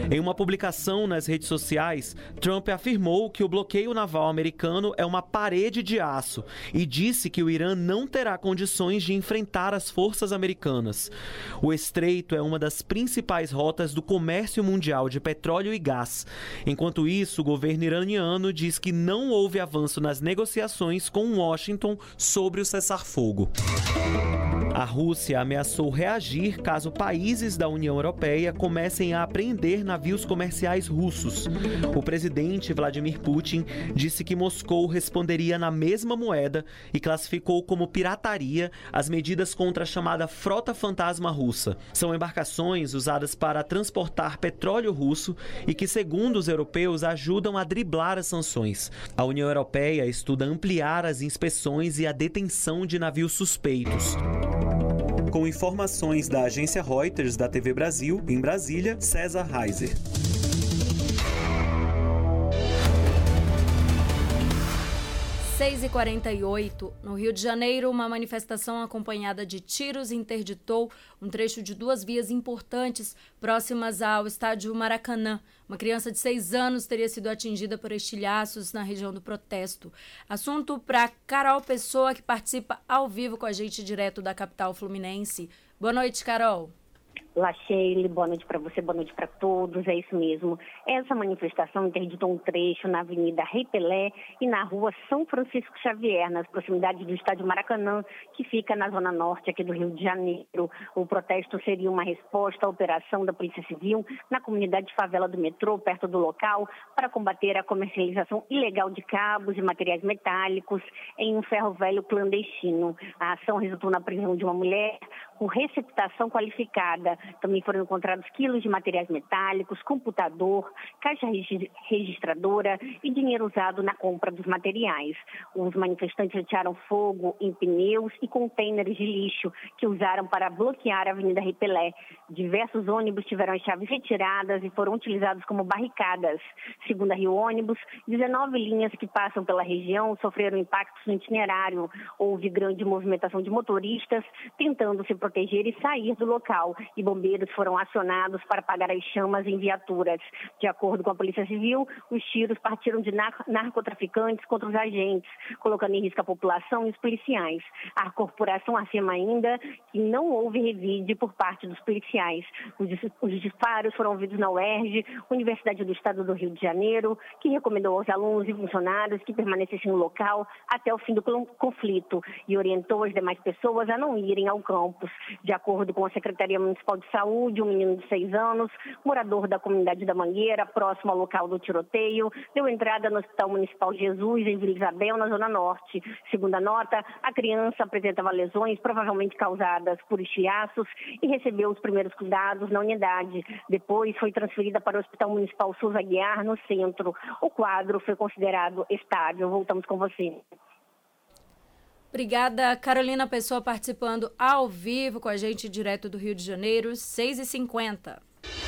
Em uma publicação nas redes sociais, Trump afirmou que o bloqueio naval americano é uma parede de aço e disse que o Irã não terá condições de enfrentar as forças americanas. O estreito é uma das principais rotas do comércio mundial de petróleo e gás. Enquanto isso, o governo iraniano diz que não houve avanço nas negociações com Washington sobre o cessar-fogo. A Rússia ameaçou reagir caso países da União Europeia comecem a apreender navios comerciais russos. O presidente Vladimir Putin disse que Moscou responderia na mesma moeda e classificou como pirataria as medidas contra a chamada Frota Fantasma Russa. São embarcações usadas para transportar petróleo russo e que, segundo os europeus, ajudam a driblar as sanções. A União Europeia estuda ampliar as inspeções e a detenção de navios suspeitos. Com informações da agência Reuters da TV Brasil, em Brasília, César Reiser. 6h48, no Rio de Janeiro, uma manifestação acompanhada de tiros interditou um trecho de 2 vias importantes próximas ao estádio Maracanã. Uma criança de 6 anos teria sido atingida por estilhaços na região do protesto. Assunto para Carol Pessoa, que participa ao vivo com a gente direto da capital fluminense. Boa noite, Carol. Olá, Sheila, boa noite para você, boa noite para todos, é isso mesmo. Essa manifestação interditou um trecho na Avenida Rei Pelé e na Rua São Francisco Xavier, nas proximidades do estádio Maracanã, que fica na zona norte aqui do Rio de Janeiro. O protesto seria uma resposta à operação da Polícia Civil na comunidade de favela do metrô, perto do local, para combater a comercialização ilegal de cabos e materiais metálicos em um ferro velho clandestino. A ação resultou na prisão de uma mulher com receptação qualificada. Também foram encontrados quilos de materiais metálicos, computador, caixa registradora e dinheiro usado na compra dos materiais. Os manifestantes atearam fogo em pneus e contêineres de lixo que usaram para bloquear a Avenida Rei Pelé. Diversos ônibus tiveram as chaves retiradas e foram utilizados como barricadas. Segundo a Rio Ônibus, 19 linhas que passam pela região sofreram impactos no itinerário. Houve grande movimentação de motoristas tentando se proteger e sair do local, e bombeiros foram acionados para apagar as chamas em viaturas. De acordo com a Polícia Civil, os tiros partiram de narcotraficantes contra os agentes, colocando em risco a população e os policiais. A corporação afirma ainda que não houve revide por parte dos policiais. Os disparos foram ouvidos na UERJ, Universidade do Estado do Rio de Janeiro, que recomendou aos alunos e funcionários que permanecessem no local até o fim do conflito e orientou as demais pessoas a não irem ao campus. De acordo com a Secretaria Municipal de Saúde, um menino de 6 anos, morador da comunidade da Mangueira, próximo ao local do tiroteio, deu entrada no Hospital Municipal Jesus, em Vila Isabel, na Zona Norte. Segundo a nota, a criança apresentava lesões provavelmente causadas por estilhaços e recebeu os primeiros cuidados na unidade. Depois foi transferida para o Hospital Municipal Souza Aguiar, no centro. O quadro foi considerado estável. Voltamos com você. Obrigada, Carolina Pessoa, participando ao vivo com a gente direto do Rio de Janeiro, 6h50.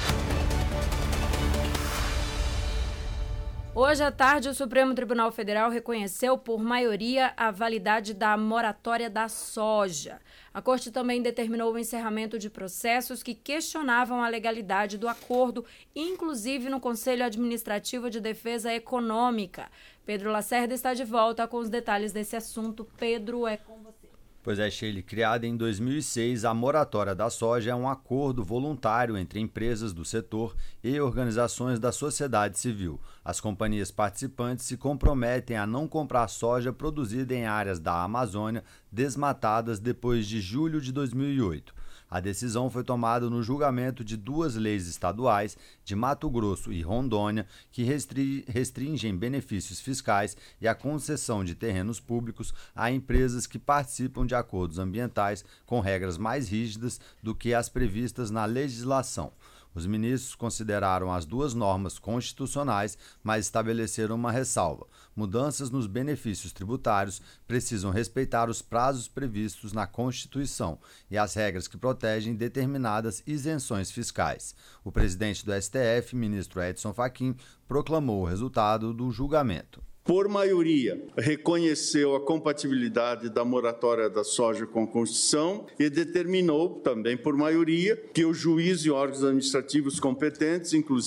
Hoje à tarde, o Supremo Tribunal Federal reconheceu por maioria a validade da moratória da soja. A Corte também determinou o encerramento de processos que questionavam a legalidade do acordo, inclusive no Conselho Administrativo de Defesa Econômica. Pedro Lacerda está de volta com os detalhes desse assunto. Pedro, é com você. Pois é, Sheila, criada em 2006, a moratória da soja é um acordo voluntário entre empresas do setor e organizações da sociedade civil. As companhias participantes se comprometem a não comprar soja produzida em áreas da Amazônia desmatadas depois de julho de 2008. A decisão foi tomada no julgamento de 2 leis estaduais de Mato Grosso e Rondônia que restringem benefícios fiscais e a concessão de terrenos públicos a empresas que participam de acordos ambientais com regras mais rígidas do que as previstas na legislação. Os ministros consideraram as 2 normas constitucionais, mas estabeleceram uma ressalva. Mudanças nos benefícios tributários precisam respeitar os prazos previstos na Constituição e as regras que protegem determinadas isenções fiscais. O presidente do STF, ministro Edson Fachin, proclamou o resultado do julgamento. Por maioria, reconheceu a compatibilidade da moratória da soja com a Constituição e determinou, também por maioria, que o juiz e órgãos administrativos competentes, inclusive